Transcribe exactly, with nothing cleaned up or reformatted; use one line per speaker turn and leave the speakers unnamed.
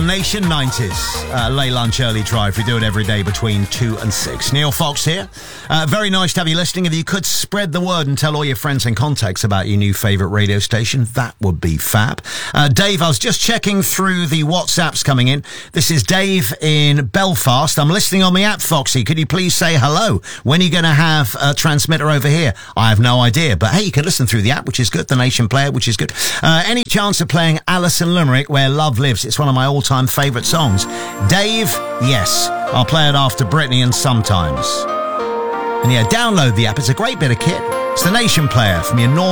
on Nation nineties. Uh, late lunch, early drive. We do it every day between two and six. Neil Fox here. Uh, very nice to have you listening. If you could spread the word and tell all your friends and contacts about your new favourite radio station, that would be fab. Uh, Dave, I was just checking through the WhatsApps coming in. This is Dave in Belfast. I'm listening on the app, Foxy. Could you please say hello? When are you going to have a transmitter over here? I have no idea. But hey, you can listen through the app, which is good. The Nation Player, which is good. Uh, any chance of playing Alison Limerick, Where Love Lives? It's one of my all-time favourite songs. Dave, yes. I'll play it after Britney and Sometimes. And yeah, download the app. It's a great bit of kit. It's the Nation Player from your normal